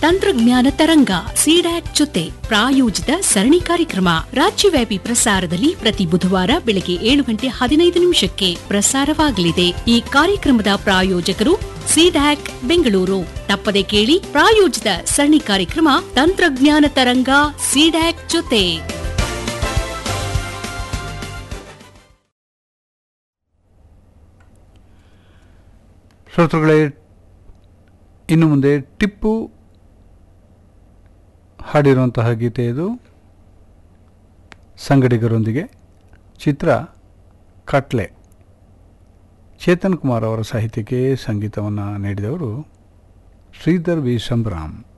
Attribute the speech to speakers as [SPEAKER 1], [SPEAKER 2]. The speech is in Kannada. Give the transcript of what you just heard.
[SPEAKER 1] ತಂತ್ರಜ್ಞಾನ ತರಂಗ ಸಿಡ್ಯಾಕ್ ಜೊತೆ ಪ್ರಾಯೋಜಿತ ಸರಣಿ ಕಾರ್ಯಕ್ರಮ ರಾಜ್ಯವ್ಯಾಪಿ ಪ್ರಸಾರದಲ್ಲಿ ಪ್ರತಿ ಬುಧವಾರ ಬೆಳಗ್ಗೆ 7:15 ಪ್ರಸಾರವಾಗಲಿದೆ. ಈ ಕಾರ್ಯಕ್ರಮದ ಪ್ರಾಯೋಜಕರು ಸಿಡ್ಯಾಕ್ ಬೆಂಗಳೂರು. ತಪ್ಪದೆ ಕೇಳಿ ಪ್ರಾಯೋಜಿತ ಸರಣಿ ಕಾರ್ಯಕ್ರಮ ತಂತ್ರಜ್ಞಾನ ತರಂಗ ಸಿಡ್ಯಾಕ್ ಜೊತೆ.
[SPEAKER 2] ಶ್ರೋತೃಗಳೇ, ಇನ್ನು ಮುಂದೆ ಟಿಪ್ಪು ಹಾಡಿರುವಂತಹ ಗೀತೆ ಇದು. ಸಂಗಡಿಗರೊಂದಿಗೆ. ಚಿತ್ರ ಕಟ್ಲೆ. ಚೇತನ್ ಕುಮಾರ್ ಅವರ ಸಾಹಿತ್ಯಕ್ಕೆ ಸಂಗೀತವನ್ನು ನೀಡಿದವರು ಶ್ರೀಧರ್ ವಿ ಸಂಬ್ರಾಮ್.